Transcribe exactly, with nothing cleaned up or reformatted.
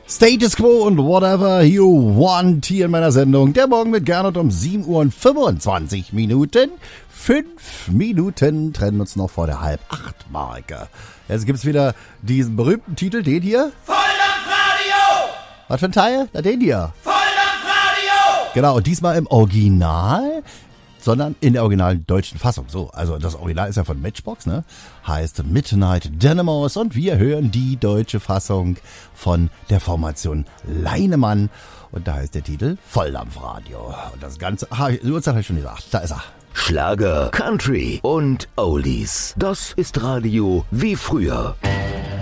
Status Quo und Whatever You Want hier in meiner Sendung. Der Morgen mit Gernot um sieben Uhr und fünfundzwanzig Minuten. Fünf Minuten trennen uns noch vor der halb-acht-Marke. Jetzt gibt's wieder diesen berühmten Titel, den hier. Volldampfradio! Was für ein Teil? Na, den hier. Volldampfradio! Genau, und diesmal im Original, sondern in der originalen deutschen Fassung. So, also das Original ist ja von Matchbox, ne? Heißt Midnight Dynamos und wir hören die deutsche Fassung von der Formation Leinemann. Und da heißt der Titel Volldampfradio. Und das Ganze, ah, die Uhrzeit habe ich schon gesagt, da ist er. Schlager, Country und Oldies. Das ist Radio wie früher.